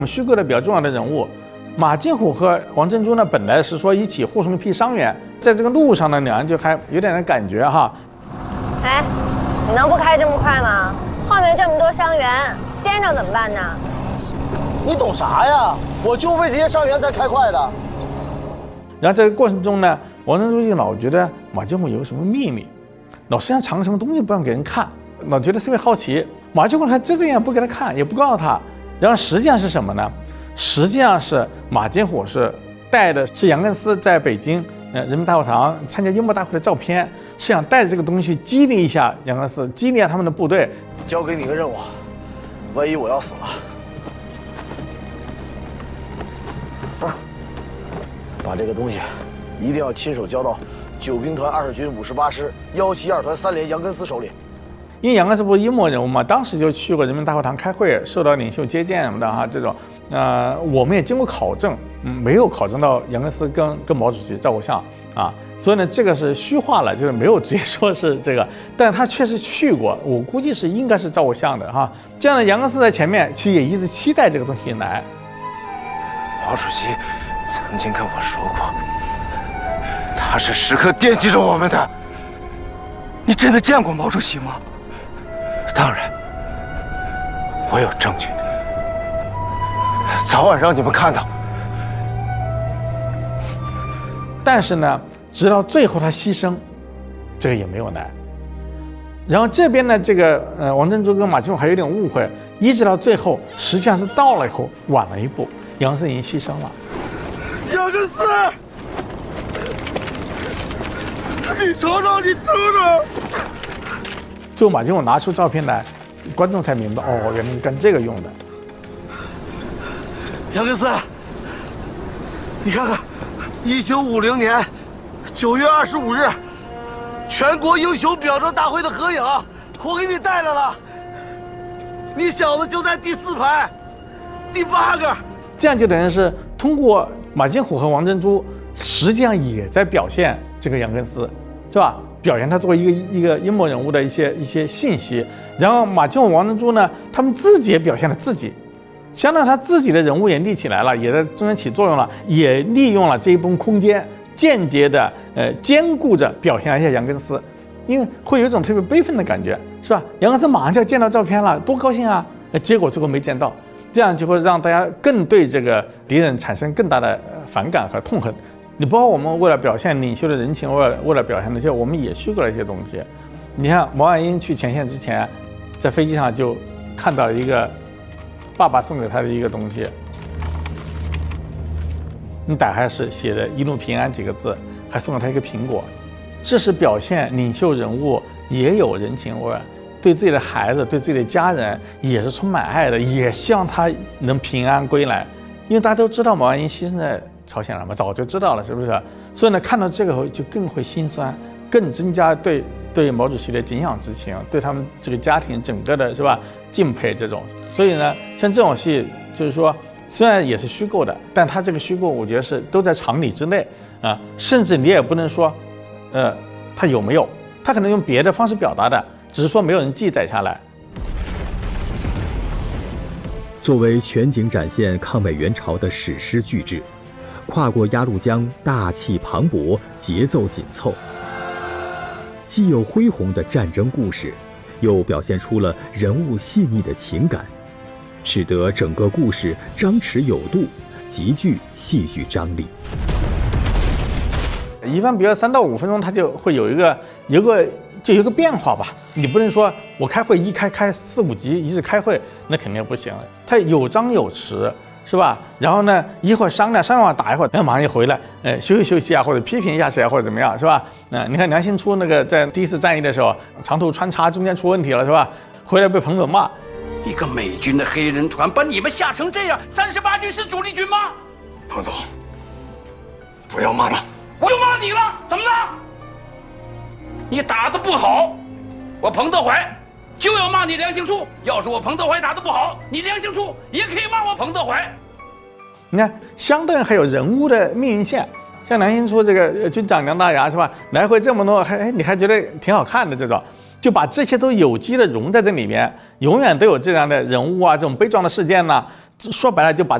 虚构的比较重要的人物，马金虎和王珍珠呢，本来是说一起护送一批伤员，在这个路上呢，两人就还有点感觉哈。 哎，你能不开这么快吗？后面这么多伤员，颠着怎么办呢？ 你懂啥呀？我就为这些伤员才开快的。 然后这个过程中呢，王珍珠就老觉得马金虎有什么秘密，老是想藏什么东西不让给人看，老觉得特别好奇。马金虎还遮着眼不给他看，也不告诉他。然后实际上是什么呢？实际上是马金虎是带的是杨根思在北京人民大会堂参加幽默大会的照片，是想带着这个东西去激励一下杨根思，激励一下他们的部队。 交给你个任务，万一我要死了，把这个东西一定要亲手交到9兵团20军58师172团3连杨根思手里。 因为杨根思不是幽默人物嘛，当时就去过人民大会堂开会，受到领袖接见什么的哈，这种，我们也经过考证，没有考证到杨根思跟毛主席照过相啊，所以呢，这个是虚化了，就是没有直接说是这个，但他确实去过，我估计是应该是照过相的哈。这样的杨根思在前面，其实也一直期待这个东西来。 毛主席曾经跟我说过，他是时刻惦记着我们的。你真的见过毛主席吗？当然，我有证据，早晚让你们看到。 但是呢，直到最后他牺牲，这个也没有来。然后这边呢，这个王珍珠跟马金虎还有点误会，一直到最后，实际上是到了以后晚了一步，杨根思已经牺牲了。 杨根思，你瞅瞅，你瞅瞅。 最后马金虎拿出照片来，观众才明白，哦，原来是干这个用的。 杨根思，你看看，1950年9月25日，全国英雄表彰大会的合影，我给你带来了。你小子就在第4排，第8个。 这样就等于是通过马金虎和王珍珠，实际上也在表现这个杨根思，是吧？表现他作为一个阴谋人物的一些信息。然后马金虎、王珍珠呢，他们自己也表现了自己，相当于他自己的人物也立起来了，也在中间起作用了，也利用了这一部分空间，间接的兼顾着表现了一下杨根思，因为会有一种特别悲愤的感觉，是吧？杨根思马上就要见到照片了，多高兴啊！结果最后没见到，这样就会让大家更对这个敌人产生更大的反感和痛恨。你包括我们为了表现领袖的人情，为了表现那些，我们也虚构了一些东西。你看毛岸英去前线之前，在飞机上就看到一个爸爸送给他的一个东西，你打开是写的"一路平安"几个字，还送了他一个苹果。这是表现领袖人物也有人情味，对自己的孩子、对自己的家人也是充满爱的，也希望他能平安归来。因为大家都知道毛岸英牺牲在朝鲜了嘛，早就知道了，是不是？所以呢，看到这个后就更会心酸，更增加对毛主席的敬仰之情，对他们这个家庭整个的是吧敬佩这种。所以呢，像这种戏，就是说虽然也是虚构的，但它这个虚构，我觉得是都在常理之内啊，甚至你也不能说，它有没有，它可能用别的方式表达的，只是说没有人记载下来。 作为全景展现抗美援朝的史诗巨制，跨过鸭绿江，大气磅礴，节奏紧凑，既有恢宏的战争故事，又表现出了人物细腻的情感，使得整个故事张弛有度，极具戏剧张力。 一般比如3到5分钟，它就会有一个变化吧。你不能说我开会一开4、5集一直开会，那肯定不行。它有张有弛，是吧？然后呢，一会儿商量完打一会儿，马上就回来，休息啊，或者批评一下谁啊，或者怎么样，是吧？你看梁兴初那个在第1次战役的时候，长途穿插中间出问题了，是吧？回来被彭总骂， 一个美军的黑人团把你们吓成这样，38军是主力军吗？ 彭总，不要骂了。 我就骂你了，怎么了？你打得不好，我彭德怀就要骂你梁兴初。要是我彭德怀打得不好，你梁兴初也可以骂我彭德怀。 你看，相对还有人物的命运线，像梁兴初这个军长梁大牙是吧？来回这么多，你还觉得挺好看的这种，就把这些都有机的融在这里面，永远都有这样的人物啊，这种悲壮的事件呢， 说白了就把